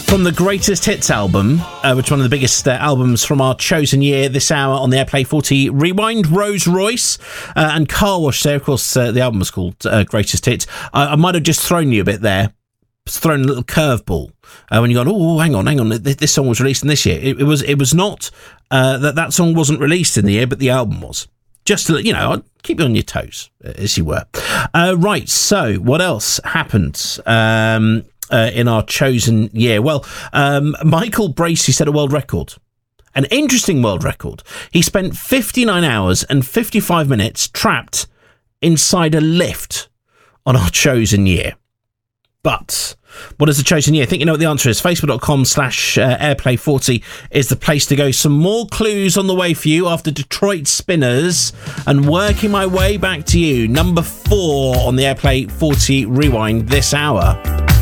From the Greatest Hits album, which is one of the biggest albums from our chosen year this hour on the Airplay 40 Rewind, Rose Royce and Car Wash there. Of course, the album was called Greatest Hits. I might have just thrown you a bit there, thrown a little curveball when you go, oh, hang on, this song was released in this year. It was not that song wasn't released in the year, but the album was. Just to, I'll keep you on your toes, as you were. Right, so what else happened in our chosen year? Well, Michael Bracey set a world record, an interesting world record. He spent 59 hours and 55 minutes trapped inside a lift on our chosen year. But what is the chosen year? I think you know what the answer is. Facebook.com/Airplay40 is the place to go. Some more clues on the way for you after Detroit Spinners, and working my way back to you. Number 4 on the Airplay 40 Rewind this hour.